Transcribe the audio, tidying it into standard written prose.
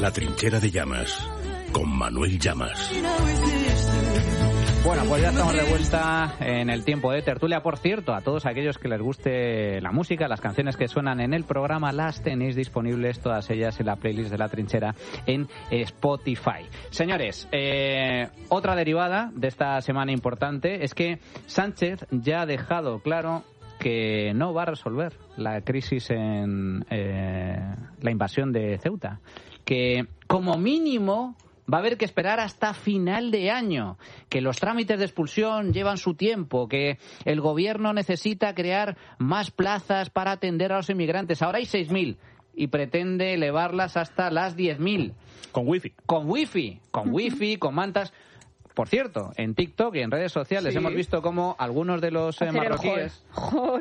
La Trinchera de Llamas, con Manuel Llamas. Bueno, pues ya estamos de vuelta en el tiempo de tertulia. Por cierto, a todos aquellos que les guste la música, las canciones que suenan en el programa, las tenéis disponibles todas ellas en la playlist de La Trinchera en Spotify. Señores, otra derivada de esta semana importante es que Sánchez ya ha dejado claro que no va a resolver la crisis en la invasión de Ceuta, que como mínimo va a haber que esperar hasta final de año, que los trámites de expulsión llevan su tiempo, que el gobierno necesita crear más plazas para atender a los inmigrantes. Ahora hay 6.000 y pretende elevarlas hasta las 10.000. Con wifi. Con wifi, con mantas. Por cierto, en TikTok y en redes sociales hemos visto cómo algunos de los marroquíes